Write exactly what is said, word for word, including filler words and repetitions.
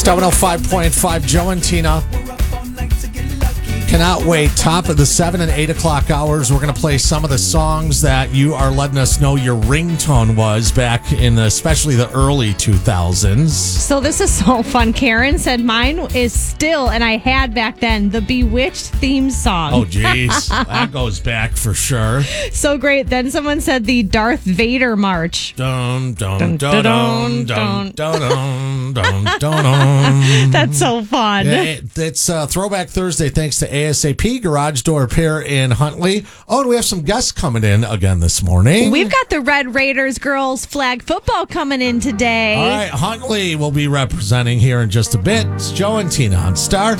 Star one oh five point five, Joe and Tina. Cannot wait. Top of the seven and eight o'clock hours. We're going to play some of the songs that you are letting us know your ringtone was back in the, especially the early two thousands. So this is so fun. Karen said mine is still, and I had back then, the Bewitched theme song. Oh, geez. That goes back for sure. So great. Then someone said the Darth Vader march. Dun, dun, dun, dun, dun, dun, dun, dun, dun, dun. That's so fun. Yeah, it, it's uh, Throwback Thursday thanks to ASAP Garage Door Repair in Huntley. Oh, and we have some guests coming in again this morning. We've got the Red Raiders girls flag football coming in today. All right, Huntley will be representing here in just a bit. It's Joe and Tina on Star